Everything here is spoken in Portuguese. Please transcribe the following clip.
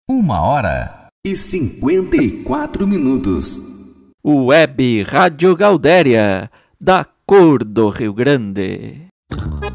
1h54. Web Rádio Gaudéria, da cor do Rio Grande.